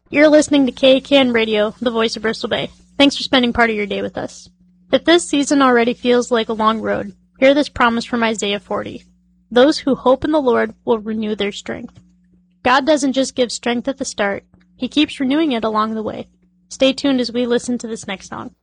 You're listening to KCAN Radio, the voice of Bristol Bay. Thanks for spending part of your day with us. If this season already feels like a long road, hear this promise from Isaiah 40. Those who hope in the Lord will renew their strength. God doesn't just give strength at the start, He keeps renewing it along the way. Stay tuned as we listen to this next song.